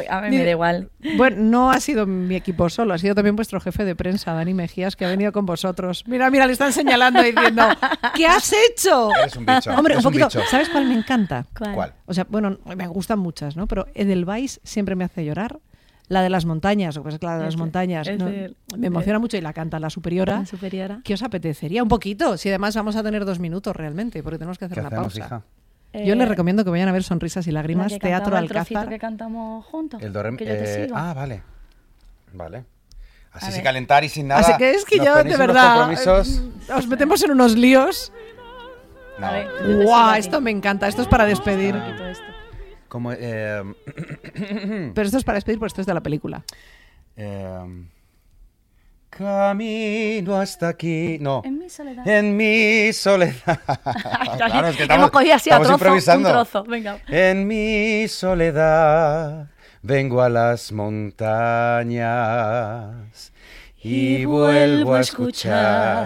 a mí me da igual. Bueno, no ha sido mi equipo solo, ha sido también vuestro jefe de prensa, Dani Mejías, que ha venido con vosotros. Mira, le están señalando diciendo, ¿qué has hecho? Eres un bicho. Hombre, eres un poquito. bicho. ¿Sabes cuál me encanta? ¿Cuál? O sea, bueno, me gustan muchas, ¿no? Pero Edelweiss siempre me hace llorar. La de las montañas, o pues la de las montañas, ¿no? Me emociona mucho y la canta la superiora. La superiora. ¿Qué os apetecería? Un poquito, si además vamos a tener 2 minutos realmente, porque tenemos que hacer una pausa. Hija? Yo les recomiendo que vayan a ver Sonrisas y Lágrimas, Teatro el trocito Alcázar. que cantamos juntos. El do, re, que yo te sigo. vale. Así sin calentar y sin nada. Así que es que yo, de verdad, os metemos en unos líos. No. ¡Guau! Esto me encanta, esto es para despedir. Como, Pero esto es para despedir, porque esto es de la película. Camino hasta aquí. No. En mi soledad. En mi soledad. Claro, es que hemos cogido así a trozo, improvisando. un trozo. Venga. En mi soledad vengo a las montañas y vuelvo a escuchar